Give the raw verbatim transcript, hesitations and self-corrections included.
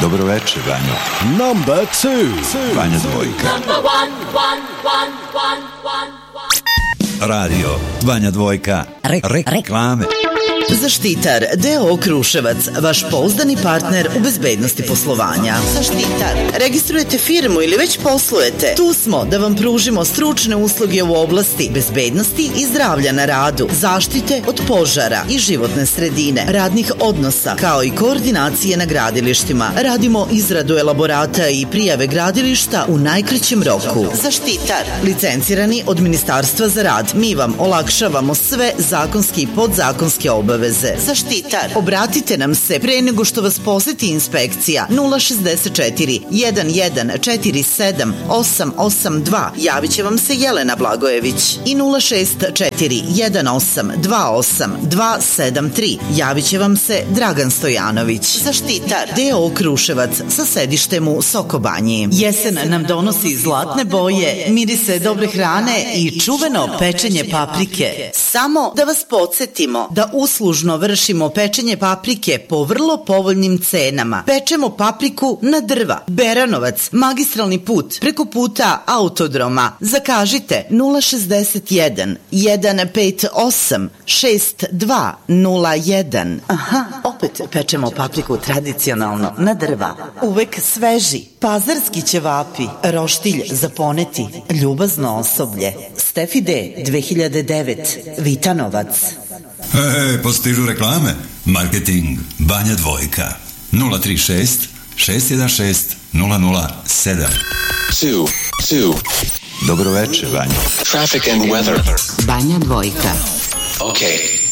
Dobroveče, Vanjo. Number two. Vanja Dvojka. Number one, one, one, one, one, one. Radio Vanja Dvojka. Re, re, reklame. Zaštitar D O O Kruševac, vaš pouzdani partner u bezbednosti poslovanja. Zaštitar. Registrujete firmu ili već poslujete? Tu smo da vam pružimo stručne usluge u oblasti bezbednosti i zdravlja na radu, zaštite od požara i životne sredine, radnih odnosa, kao i koordinacije na gradilištima. Radimo izradu elaborata i prijave gradilišta u najkraćem roku. Zaštitar. Licencirani od Ministarstva za rad. Mi vam olakšavamo sve zakonske i podzakonske obaveze. Zaštitar. Obratite nam se pre nego što vas poseti inspekcija. Nula šezdeset četiri, jedan jedan četiri sedam, osam osam dva. Javit će vam se Jelena Blagojević. I nula šest četiri, jedan osam, dva osam, dva sedam tri. Javit će vam se Dragan Stojanović. Zaštitar. D O O Kruševac sa sedištem u Sokobanji. Jesen nam donosi zlatne boje, mirise dobre hrane i čuveno pečenje paprike. Samo da vas podsjetimo da uslužno vršimo pečenje paprike po vrlo povoljnim cenama. Pečemo papriku na drva. Beranovac, magistralni put, preko puta Autodroma. Zakažite nula šezdeset jedan, jedan pet osam, šest dva nula jedan. Aha, opet pečemo papriku tradicionalno na drva. Uvek sveži. Pazarski ćevapi, roštilj za poneti, ljubazno osoblje. Stefi D, dve hiljade devet, Vitanovac. E, postižu reklame. Marketing Vanja Dvojka. nula tri šest, šest jedan šest, nula nula sedam. Two, two. Dobroveče, Vanjo. Traffic and weather. Vanja Dvojka. Okay.